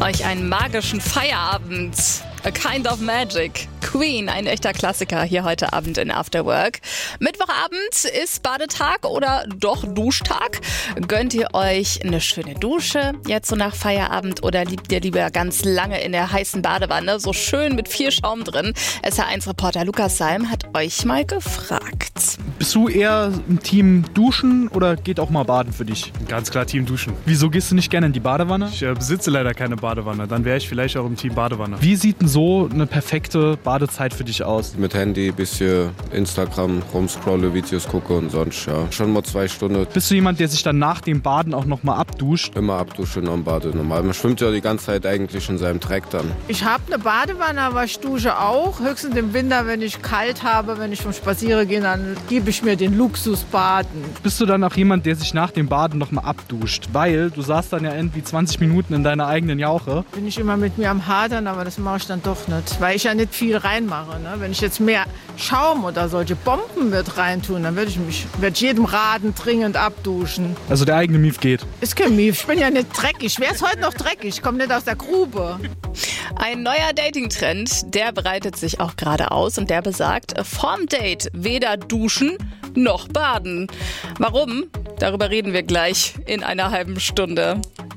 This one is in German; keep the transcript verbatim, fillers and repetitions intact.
euch einen magischen Feierabend. A Kind of Magic. Queen, ein echter Klassiker hier heute Abend in After Work. Mittwochabend ist Badetag oder doch Duschtag. Gönnt ihr euch eine schöne Dusche jetzt so nach Feierabend oder liebt ihr lieber ganz lange in der heißen Badewanne, so schön mit viel Schaum drin? S R eins Reporter Lukas Salm hat euch mal gefragt. Bist du eher im Team Duschen oder geht auch mal Baden für dich? Ganz klar Team Duschen. Wieso gehst du nicht gerne in die Badewanne? Ich äh, besitze leider keine Badewanne. Dann wäre ich vielleicht auch im Team Badewanne. Wie sieht denn so eine perfekte Badezeit für dich aus? Mit Handy, bisschen Instagram rumscrolle, Videos gucke und sonst, ja. Schon mal zwei Stunden. Bist du jemand, der sich dann nach dem Baden auch nochmal abduscht? Immer abduschen und bade normal. Man schwimmt ja die ganze Zeit eigentlich in seinem Dreck dann. Ich habe eine Badewanne, aber ich dusche auch. Höchstens im Winter, wenn ich kalt habe, wenn ich vom Spazieren gehe, dann gebe ich mir den Luxus baden. Bist du dann auch jemand, der sich nach dem Baden nochmal abduscht? Weil du saßt dann ja irgendwie zwanzig Minuten in deiner eigenen Jauche. Bin ich immer mit mir am Hadern, aber das mache ich dann doch nicht, weil ich ja nicht viel reinmache. Ne? Wenn ich jetzt mehr Schaum oder solche Bomben wird reintun, dann würde ich mich werd jedem raten, dringend abduschen. Also der eigene Mief geht. Ist kein Mief, ich bin ja nicht dreckig. Wer ist heute noch dreckig? Ich komme nicht aus der Grube. Ein neuer Dating-Trend, der breitet sich auch gerade aus und der besagt, vorm Date weder duschen noch baden. Warum? Darüber reden wir gleich in einer halben Stunde.